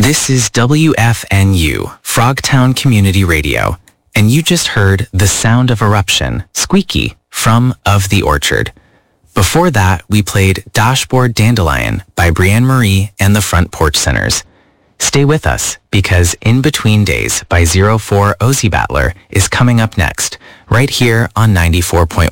This is WFNU, Frogtown Community Radio, and you just heard The Sound of Eruption, Squeaky, from Of the Orchard. Before that, we played Dashboard Dandelion by Brianne Marie and the Front Porch Centers. Stay with us, because In Between Days by 04 Ozzy Battler is coming up next, right here on 94.1